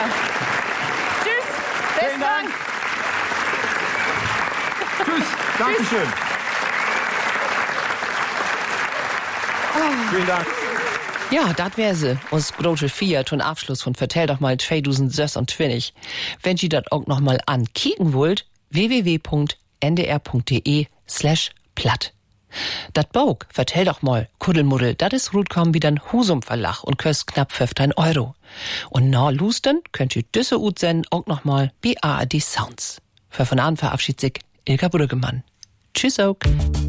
Tschüss. Besten Dank. Tschüss. Dankeschön. Vielen Dank. Ja, dat wär se. Uns große Fiat und Abschluss von Vertell doch mal 2026. Wenn ihr dat auch noch mal ankicken wollt, www.ndr.de/platt. Dat Bog, Vertell doch mal, Kuddelmuddel, dat is Rutkom wie dann Husum Verlach und köst knapp 15 €. Und na lusten könnt ihr düsse Ut senden auch noch mal bei ARD Sounds. Für von an verabschiedet sich Ilka Brüggemann. Tschüss auch.